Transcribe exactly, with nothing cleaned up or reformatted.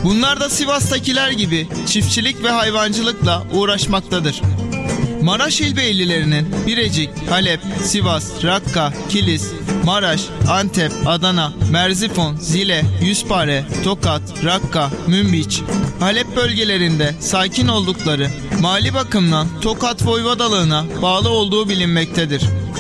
Bunlar da Sivas'takiler gibi çiftçilik ve hayvancılıkla uğraşmaktadır. Maraş İlbeylilerinin Birecik, Halep, Sivas, Rakka, Kilis, Maraş, Antep, Adana, Merzifon, Zile, Yüzpare, Tokat, Rakka, Münbiç, Halep bölgelerinde sakin oldukları, mali bakımdan Tokat Voyvodalığına bağlı olduğu bilinmektedir.